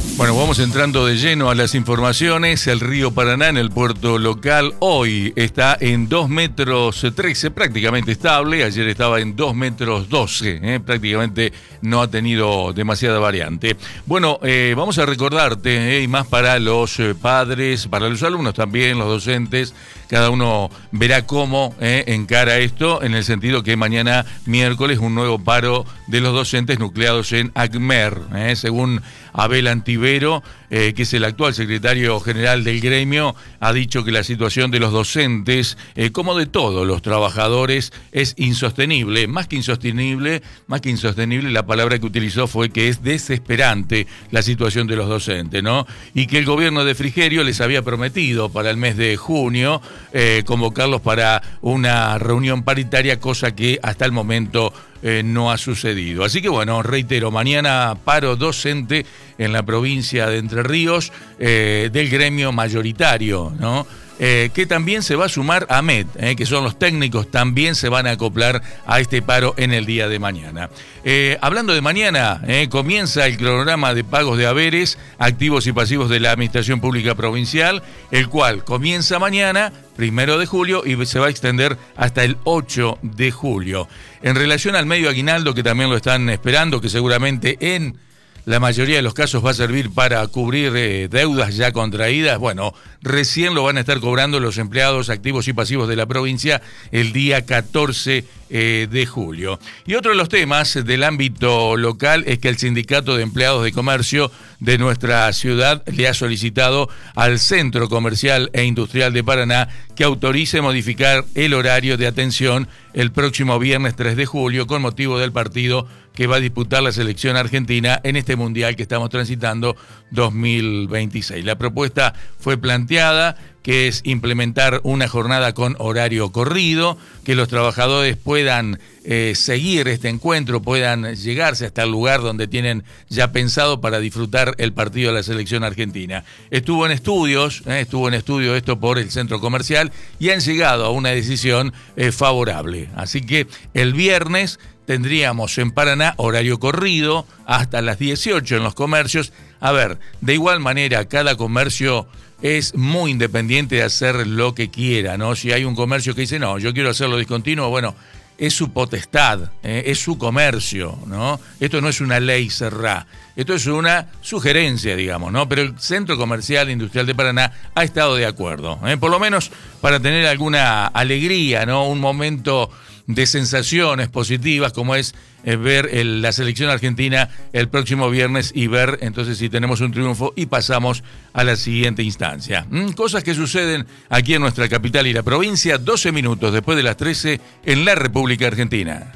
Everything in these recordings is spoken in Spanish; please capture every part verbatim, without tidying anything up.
Bueno, vamos entrando de lleno a las informaciones. El río Paraná en el puerto local hoy está en dos metros trece, prácticamente estable. Ayer estaba en dos metros doce, eh, prácticamente no ha tenido demasiada variante. Bueno, eh, vamos a recordarte, eh, y más para los eh, padres, para los alumnos también, los docentes. Cada uno verá cómo eh, encara esto, en el sentido que mañana miércoles un nuevo paro de los docentes nucleados en ACMER, eh, según Abel Antivero, eh, que es el actual secretario general del gremio, ha dicho que la situación de los docentes, eh, como de todos los trabajadores, es insostenible. Más que insostenible, más que insostenible, la palabra que utilizó fue que es desesperante la situación de los docentes, ¿no? Y que el gobierno de Frigerio les había prometido para el mes de junio eh, convocarlos para una reunión paritaria, cosa que hasta el momento Eh, no ha sucedido. Así que bueno, reitero, mañana paro docente en la provincia de Entre Ríos eh, del gremio mayoritario, ¿no? Eh, que también se va a sumar a AMET, eh, que son los técnicos, también se van a acoplar a este paro en el día de mañana. Eh, hablando de mañana, eh, comienza el cronograma de pagos de haberes, activos y pasivos de la Administración Pública Provincial, el cual comienza mañana, primero de julio, y se va a extender hasta el ocho de julio. En relación al medio aguinaldo, que también lo están esperando, que seguramente en la mayoría de los casos va a servir para cubrir eh, deudas ya contraídas, bueno, recién lo van a estar cobrando los empleados activos y pasivos de la provincia el día catorce eh, de julio. Y otro de los temas del ámbito local es que el Sindicato de Empleados de Comercio de nuestra ciudad le ha solicitado al Centro Comercial e Industrial de Paraná que autorice modificar el horario de atención el próximo viernes tres de julio con motivo del partido que va a disputar la selección argentina en este mundial que estamos transitando dos mil veintiséis. La propuesta fue planteada, que es implementar una jornada con horario corrido, que los trabajadores puedan eh, seguir este encuentro, puedan llegarse hasta el lugar donde tienen ya pensado para disfrutar el partido de la selección argentina. Estuvo en estudios, eh, estuvo en estudio esto por el centro comercial y han llegado a una decisión eh, favorable. Así que el viernes tendríamos en Paraná horario corrido hasta las dieciocho en los comercios. A ver, de igual manera, cada comercio es muy independiente de hacer lo que quiera, ¿no? Si hay un comercio que dice, no, yo quiero hacerlo discontinuo, bueno, es su potestad, ¿eh? Es su comercio, ¿no? Esto no es una ley cerrada, esto es una sugerencia, digamos, ¿no? Pero el Centro Comercial Industrial de Paraná ha estado de acuerdo, ¿eh? Por lo menos para tener alguna alegría, ¿no? Un momento de sensaciones positivas como es eh, ver el, la selección argentina el próximo viernes y ver entonces si tenemos un triunfo y pasamos a la siguiente instancia. ¿Mm? Cosas que suceden aquí en nuestra capital y la provincia, doce minutos después de las trece en la República Argentina.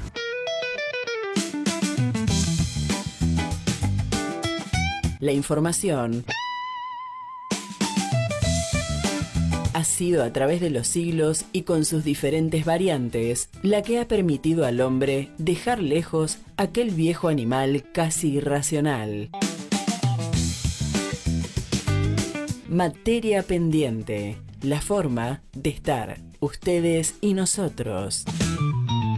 La información ha sido a través de los siglos y con sus diferentes variantes la que ha permitido al hombre dejar lejos aquel viejo animal casi irracional. Materia pendiente, la forma de estar, ustedes y nosotros.